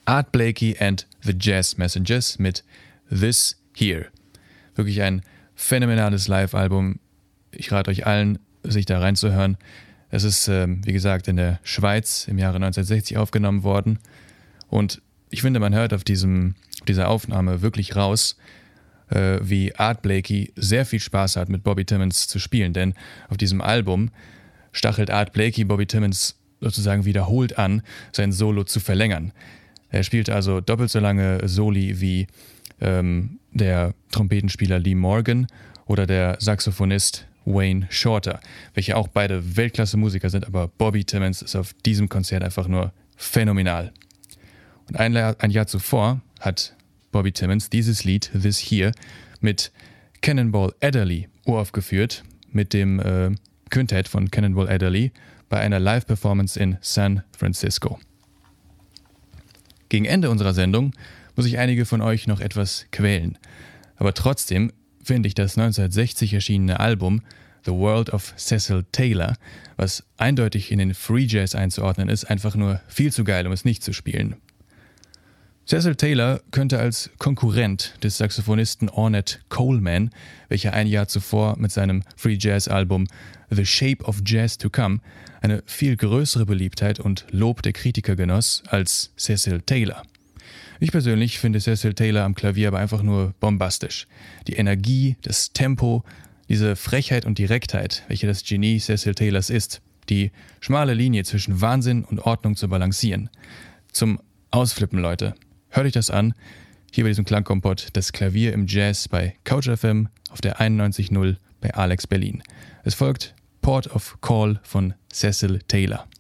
Art Blakey and the Jazz Messengers mit This Here. Wirklich ein phänomenales Live-Album. Ich rate euch allen, sich da reinzuhören. Es ist, wie gesagt, in der Schweiz im Jahre 1960 aufgenommen worden. Und ich finde, man hört auf dieser Aufnahme wirklich raus, wie Art Blakey sehr viel Spaß hat, mit Bobby Timmons zu spielen. Denn auf diesem Album stachelt Art Blakey Bobby Timmons sozusagen wiederholt an, sein Solo zu verlängern. Er spielt also doppelt so lange Soli wie der Trompetenspieler Lee Morgan oder der Saxophonist Wayne Shorter, welche auch beide Weltklasse-Musiker sind, aber Bobby Timmons ist auf diesem Konzert einfach nur phänomenal. Und ein Jahr zuvor hat Bobby Timmons dieses Lied, This Here, mit Cannonball Adderley uraufgeführt, mit dem Quintett von Cannonball Adderley bei einer Live-Performance in San Francisco. Gegen Ende unserer Sendung muss ich einige von euch noch etwas quälen. Aber trotzdem finde ich das 1960 erschienene Album The World of Cecil Taylor, was eindeutig in den Free Jazz einzuordnen ist, einfach nur viel zu geil, um es nicht zu spielen. Cecil Taylor könnte als Konkurrent des Saxophonisten Ornette Coleman, welcher ein Jahr zuvor mit seinem Free Jazz Album The Shape of Jazz to Come eine viel größere Beliebtheit und Lob der Kritiker genoss als Cecil Taylor. Ich persönlich finde Cecil Taylor am Klavier aber einfach nur bombastisch. Die Energie, das Tempo, diese Frechheit und Direktheit, welche das Genie Cecil Taylors ist, die schmale Linie zwischen Wahnsinn und Ordnung zu balancieren. Zum Ausflippen, Leute. Hört euch das an, hier bei diesem Klangkompott, das Klavier im Jazz bei Couch FM auf der 91.0 bei Alex Berlin. Es folgt Port of Call von Cecil Taylor.